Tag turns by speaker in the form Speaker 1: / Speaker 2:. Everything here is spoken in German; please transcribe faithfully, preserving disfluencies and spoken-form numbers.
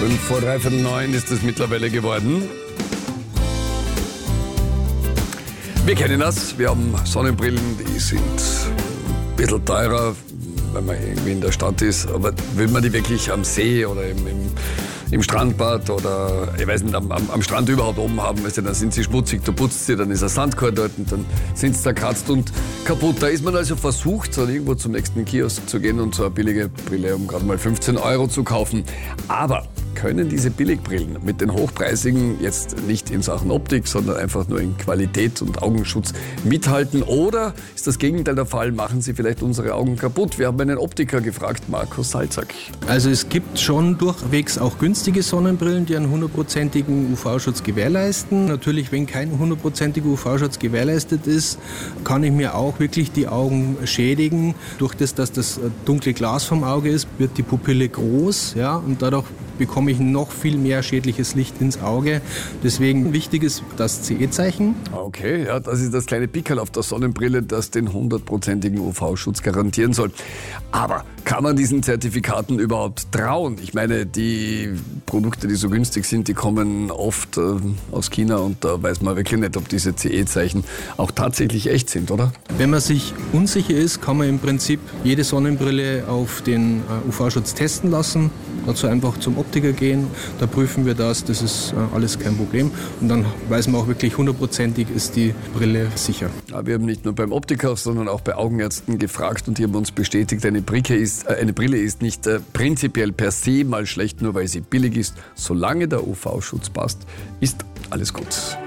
Speaker 1: Fünf vor drei von neun ist es mittlerweile geworden. Wir kennen das. Wir haben Sonnenbrillen, die sind ein bisschen teurer, wenn man irgendwie in der Stadt ist. Aber will man die wirklich am See oder im, im, im Strandbad oder ich weiß nicht, am, am, am Strand überhaupt oben haben, weißt du, dann sind sie schmutzig, du putzt sie, dann ist ein Sandkorn dort und dann sind sie zerkratzt und kaputt. Da ist man also versucht, dann irgendwo zum nächsten Kiosk zu gehen und so eine billige Brille um gerade mal fünfzehn Euro zu kaufen. Aber können diese Billigbrillen mit den hochpreisigen jetzt nicht in Sachen Optik, sondern einfach nur in Qualität und Augenschutz mithalten? Oder ist das Gegenteil der Fall? Machen sie vielleicht unsere Augen kaputt? Wir haben einen Optiker gefragt, Markus Salzack.
Speaker 2: Also es gibt schon durchwegs auch günstige Sonnenbrillen, die einen hundertprozentigen U V-Schutz gewährleisten. Natürlich, wenn kein hundertprozentiger U V-Schutz gewährleistet ist, kann ich mir auch wirklich die Augen schädigen. Durch das, dass das dunkle Glas vom Auge ist, wird die Pupille groß, ja, und dadurch bekomme ich noch viel mehr schädliches Licht ins Auge. Deswegen wichtig ist das C E-Zeichen.
Speaker 1: Okay, ja, das ist das kleine Pickerl auf der Sonnenbrille, das den hundertprozentigen U V-Schutz garantieren soll. Aber kann man diesen Zertifikaten überhaupt trauen? Ich meine, die Produkte, die so günstig sind, die kommen oft äh, aus China und da weiß man wirklich nicht, ob diese C E-Zeichen auch tatsächlich echt sind, oder?
Speaker 2: Wenn man sich unsicher ist, kann man im Prinzip jede Sonnenbrille auf den äh, U V-Schutz testen lassen. Dazu einfach zum Optiker gehen, da prüfen wir das, das ist äh, alles kein Problem. Und dann weiß man auch wirklich, hundertprozentig ist die Brille sicher.
Speaker 1: Ja, wir haben nicht nur beim Optiker, sondern auch bei Augenärzten gefragt und die haben uns bestätigt, eine Brille ist, äh, eine Brille ist nicht äh, prinzipiell per se mal schlecht, nur weil sie billig ist. Solange der U V-Schutz passt, ist alles gut.